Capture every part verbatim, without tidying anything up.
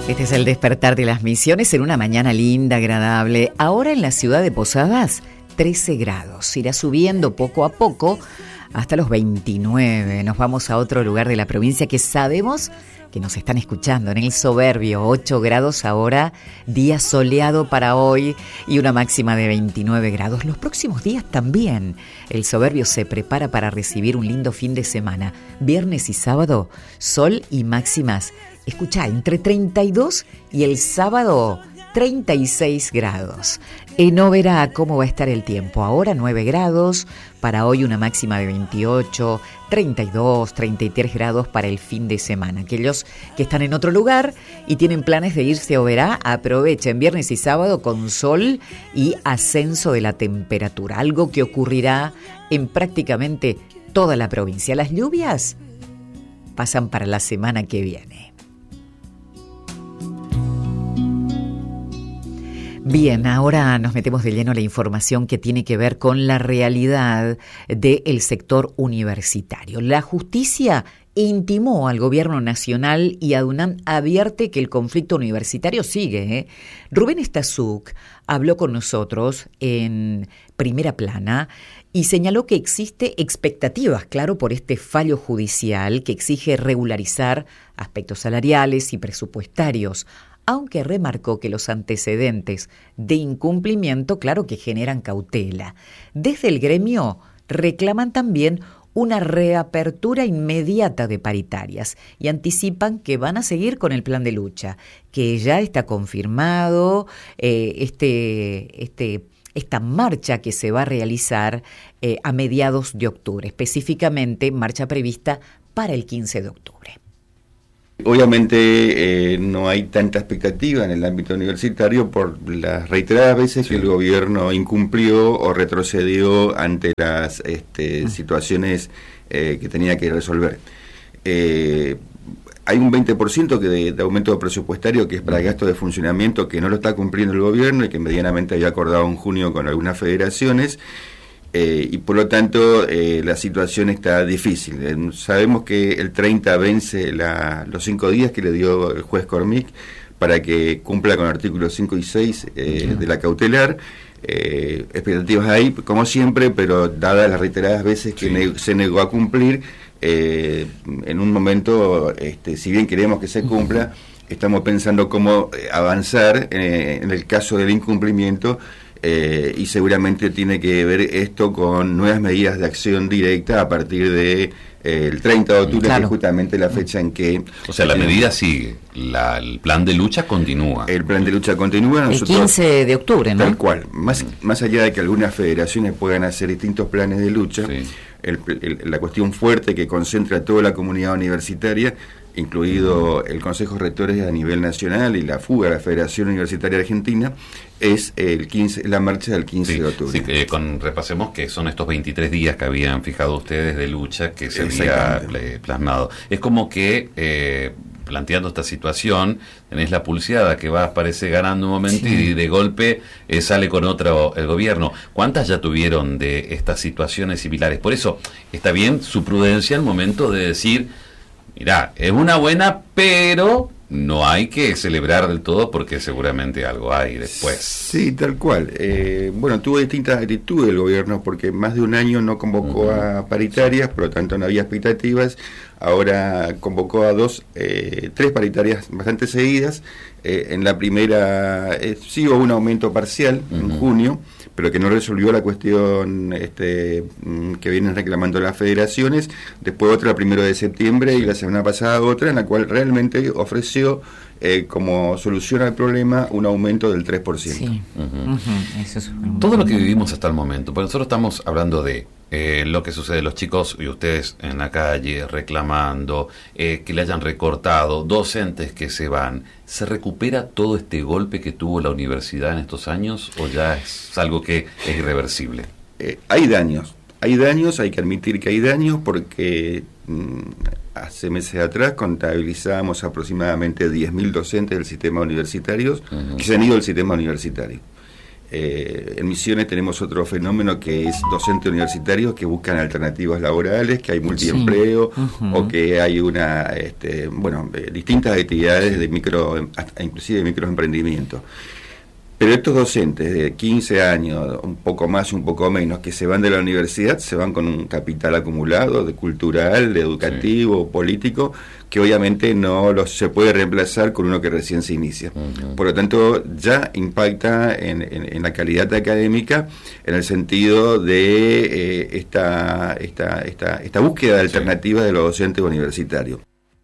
Este es el despertar de las Misiones en una mañana linda, agradable. Ahora en la ciudad de Posadas, trece grados. Irá subiendo poco a poco hasta los veintinueve. Nos vamos a otro lugar de la provincia que sabemos que nos están escuchando. En el Soberbio, ocho grados ahora, día soleado para hoy y una máxima de veintinueve grados. Los próximos días también. El Soberbio se prepara para recibir un lindo fin de semana. Viernes y sábado, sol y máximas. Escuchá, entre treinta y dos y el sábado treinta y seis grados. En Oberá, ¿cómo va a estar el tiempo? Ahora nueve grados, para hoy una máxima de veintiocho, treinta y dos, treinta y tres grados para el fin de semana. Aquellos que están en otro lugar y tienen planes de irse a Oberá, aprovechen viernes y sábado con sol y ascenso de la temperatura, algo que ocurrirá en prácticamente toda la provincia. Las lluvias pasan para la semana que viene. Bien, ahora nos metemos de lleno en la información que tiene que ver con la realidad del sector universitario. La justicia intimó al gobierno nacional y a UNAM advierte que el conflicto universitario sigue, ¿eh? Rubén Stazuk habló con nosotros en Primera Plana y señaló que existe expectativas, claro, por este fallo judicial que exige regularizar aspectos salariales y presupuestarios, aunque remarcó que los antecedentes de incumplimiento, claro que generan cautela. Desde el gremio reclaman también una reapertura inmediata de paritarias y anticipan que van a seguir con el plan de lucha, que ya está confirmado, eh, este, este, esta marcha que se va a realizar eh, a mediados de octubre, específicamente marcha prevista para el quince de octubre. Obviamente eh, no hay tanta expectativa en el ámbito universitario por las reiteradas veces sí. que el gobierno incumplió o retrocedió ante las este, mm. situaciones eh, que tenía que resolver. Eh, hay un veinte por ciento que de, de aumento presupuestario que es para gasto de funcionamiento que no lo está cumpliendo el gobierno y que medianamente había acordado en junio con algunas federaciones. Eh, y por lo tanto eh, la situación está difícil. Eh, sabemos que el treinta vence la, los cinco días que le dio el juez Cormick para que cumpla con artículos cinco y seis eh, de la cautelar. Eh, expectativas hay, como siempre, pero dadas las reiteradas veces que sí. ne- se negó a cumplir, eh, en un momento, este, si bien queremos que se cumpla, estamos pensando cómo avanzar eh, en el caso del incumplimiento. Eh, y seguramente tiene que ver esto con nuevas medidas de acción directa a partir de eh, el treinta de octubre, claro. que es justamente la fecha en que... O sea, la tenemos. medida sigue, la, el plan de lucha continúa. El plan de lucha continúa. Nosotros, el quince de octubre, ¿no? Tal cual. Más, más allá de que algunas federaciones puedan hacer distintos planes de lucha, sí. el, el, la cuestión fuerte que concentra a toda la comunidad universitaria, incluido el Consejo de Rectores a nivel nacional y la FUGA, la Federación Universitaria Argentina, es el quince, la marcha del quince sí, de octubre. Sí, eh, con, repasemos que son estos veintitrés días que habían fijado ustedes de lucha que se había eh, plasmado. Es como que, eh, planteando esta situación, tenés la pulseada que va, parece ganando un momento sí. y de golpe eh, sale con otro el gobierno. ¿Cuántas ya tuvieron de estas situaciones similares? Por eso está bien su prudencia al momento de decir... Mirá, es una buena, pero no hay que celebrar del todo porque seguramente algo hay después. Sí, tal cual. Eh, bueno, tuvo distintas actitudes el gobierno porque más de un año no convocó uh-huh. a paritarias, por lo tanto no había expectativas. Ahora convocó a dos, eh, tres paritarias bastante seguidas. Eh, en la primera eh, sí hubo un aumento parcial uh-huh. en junio, pero que no resolvió la cuestión este, que vienen reclamando las federaciones. Después otra el primero de septiembre y la semana pasada otra en la cual realmente ofreció eh, como solución al problema un aumento del tres por ciento. Sí. Uh-huh. Uh-huh. Eso es todo lo que vivimos hasta el momento, porque nosotros estamos hablando de eh, lo que sucede, los chicos y ustedes en la calle reclamando, eh, que le hayan recortado, docentes que se van. ¿Se recupera todo este golpe que tuvo la universidad en estos años o ya es algo que es irreversible? Eh, hay daños, hay daños, hay que admitir que hay daños porque mmm, hace meses atrás contabilizábamos aproximadamente diez mil docentes del sistema universitario uh-huh. que se han ido del sistema universitario. Eh, en Misiones tenemos otro fenómeno que es docentes universitarios que buscan alternativas laborales, que hay multiempleo, sí. uh-huh. o que hay una, este, bueno, eh, distintas actividades de micro, inclusive de microemprendimiento. Pero estos docentes de quince años, un poco más, un poco menos, que se van de la universidad, se van con un capital acumulado, de cultural, de educativo, sí. político, que obviamente no los, se puede reemplazar con uno que recién se inicia. Uh-huh. Por lo tanto, ya impacta en, en, en la calidad académica, en el sentido de eh, esta, esta, esta, esta búsqueda de alternativas sí. de los docentes universitarios.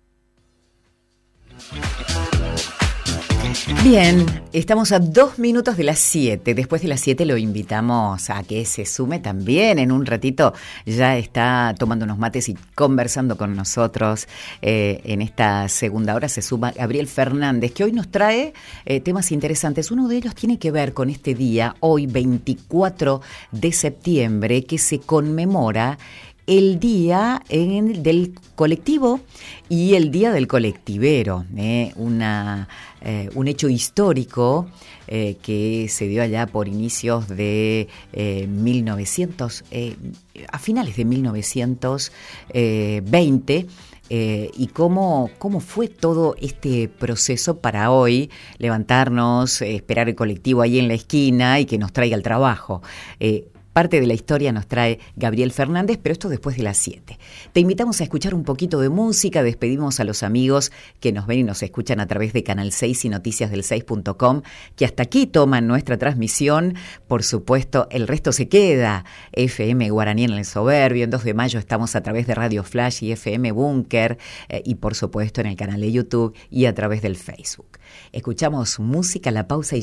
Bien, estamos a dos minutos de las siete. Después de las siete lo invitamos a que se sume también. En un ratito ya está tomando unos mates y conversando con nosotros. Eh, en esta segunda hora se suma Gabriel Fernández, que hoy nos trae eh, temas interesantes. Uno de ellos tiene que ver con este día, hoy veinticuatro de septiembre, que se conmemora el día en, del colectivo y el día del colectivero, eh, una, eh, un hecho histórico eh, que se dio allá por inicios de eh, mil novecientos, eh, a finales de mil novecientos veinte. Eh, y cómo, cómo fue todo este proceso para hoy levantarnos, eh, esperar el colectivo ahí en la esquina y que nos traiga el trabajo. Eh, Parte de la historia nos trae Gabriel Fernández, pero esto después de las siete. Te invitamos a escuchar un poquito de música, despedimos a los amigos que nos ven y nos escuchan a través de Canal seis y noticias del seis punto com, que hasta aquí toman nuestra transmisión. Por supuesto, el resto se queda. F M Guaraní en el Soberbio, en dos de mayo estamos a través de Radio Flash y F M Búnker, eh, y por supuesto en el canal de YouTube y a través del Facebook. Escuchamos música, la pausa y